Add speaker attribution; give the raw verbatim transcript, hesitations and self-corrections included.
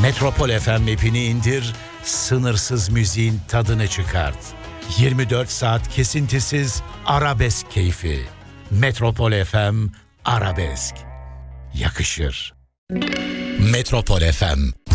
Speaker 1: Metropol F M app'ini indir, sınırsız müziğin tadını çıkart. yirmi dört saat kesintisiz arabesk keyfi. Metropol F M Arabesk. Yakışır. Metropol F M